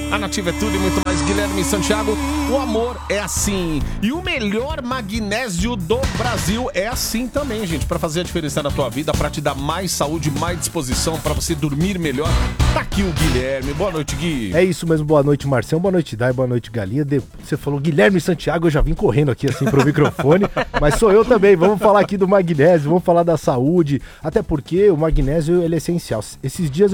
A Nativa é tudo e muito mais. Guilherme Santiago, o amor é assim. E o melhor magnésio do Brasil é assim também, gente. Pra fazer a diferença na tua vida, pra te dar mais saúde, mais disposição, pra você dormir melhor. Tá aqui o Guilherme. Boa noite, Gui. É isso mesmo, boa noite, Marcelo. Boa noite, Dai, boa noite, Galinha. Você falou Guilherme Santiago, eu já vim correndo aqui assim pro microfone, mas sou eu também. Vamos falar aqui do magnésio, vamos falar da saúde, até porque o magnésio ele é essencial. Esses dias